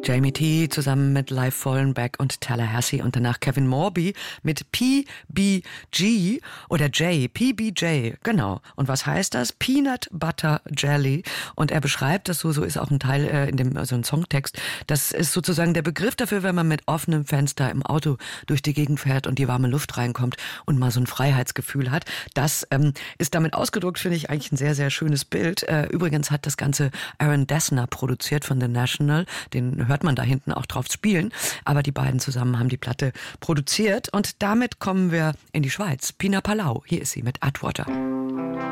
Jamie T. zusammen mit Live Fallenbeck und Tallahassee und danach Kevin Morby mit PBG oder PBJ, genau. Und was heißt das? Peanut Butter Jelly. Und er beschreibt das so ist auch ein Teil in dem so ein Songtext. Das ist sozusagen der Begriff dafür, wenn man mit offenem Fenster im Auto durch die Gegend fährt und die warme Luft reinkommt und mal so ein Freiheitsgefühl hat. Das ist damit ausgedrückt, finde ich eigentlich ein sehr, sehr schönes Bild. Übrigens hat das Ganze Aaron Dessner produziert von The National. Den hört man da hinten auch drauf spielen. Aber die beiden zusammen haben die Platte produziert. Und damit kommen wir in die Schweiz. Pina Palau, hier ist sie mit Atwater.